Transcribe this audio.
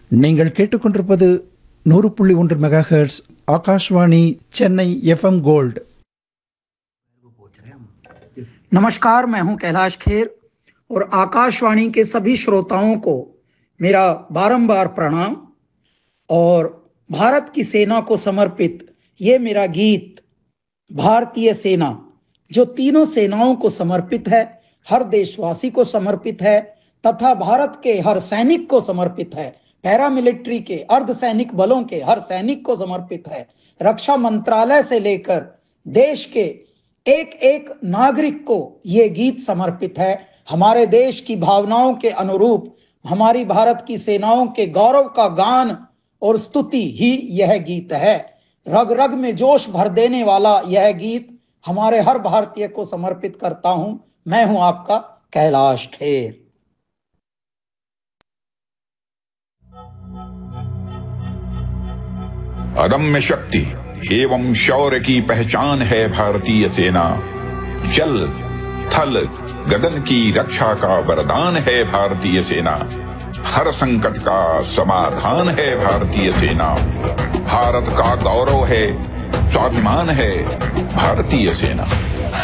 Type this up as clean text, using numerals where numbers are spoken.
நீங்கள் கேட்டுக்கொண்டிருப்பது 100.1 megahertz Akashvani Chennai FM gold. नमस्कार, मैं हूं कैलाश खेर और आकाशवाणी के सभी श्रोताओं को मेरा बारंबार प्रणाम। और भारत की सेना को समर्पित ये मेरा गीत भारतीय सेना, जो तीनों सेनाओं को समर्पित है, हर देशवासी को समर्पित है तथा भारत के हर सैनिक को समर्पित है, पैरामिलिट्री के अर्धसैनिक बलों के हर सैनिक को समर्पित है, रक्षा मंत्रालय से लेकर देश के एक एक नागरिक को ये गीत समर्पित है। हमारे देश की भावनाओं के अनुरूप हमारी भारत की सेनाओं के गौरव का गान और स्तुति ही यह गीत है। रग रग में जोश भर देने वाला यह गीत हमारे हर भारतीय को समर्पित करता हूं। मैं हूं आपका कैलाश खेर। अदम्य शक्ति एवं शौर्य की पहचान है भारतीय सेना। जल थल गगन की रक्षा का वरदान है भारतीय सेना। हर संकट का समाधान है भारतीय सेना। भारत का गौरव है, स्वाभिमान है भारतीय सेना।